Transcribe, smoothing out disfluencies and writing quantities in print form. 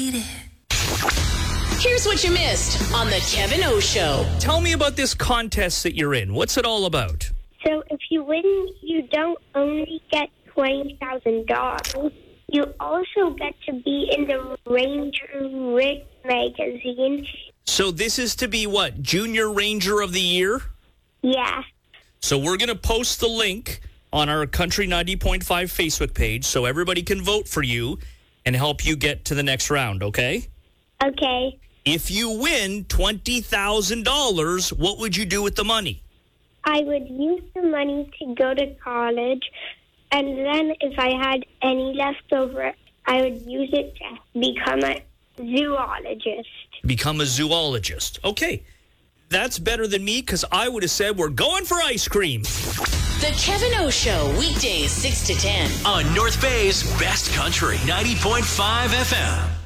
Here's what you missed on the Kevin O Show. Tell me about this contest that you're in. What's it all about? So if you win, you don't only get $20,000. You also get to be in the Ranger Rick magazine. So this is to be what? Junior Ranger of the Year? Yeah. So we're going to post the link on our Country 90.5 Facebook page so everybody can vote for you and help you get to the next round, okay? Okay. If you win $20,000, what would you do with the money? I would use the money to go to college, and then if I had any left over, I would use it to become a zoologist. Become a zoologist. Okay. That's better than me because I would have said we're going for ice cream. The Kevin O Show, weekdays 6 to 10. On North Bay's Best Country 90.5 FM.